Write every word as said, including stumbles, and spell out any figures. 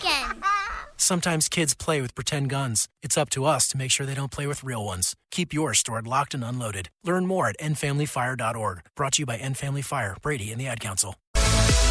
again. Sometimes kids play with pretend guns. It's up to us to make sure they don't play with real ones. Keep yours stored locked and unloaded. Learn more at end family fire dot org. Brought to you by End Family Fire, Brady, and the Ad Council.